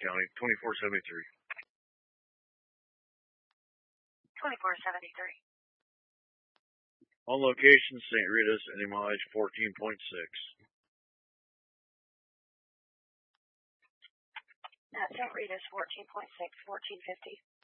County, 2473. 2473. On location, St. Rita's, any mileage 14.6. St. Rita's, 14.6, 1450.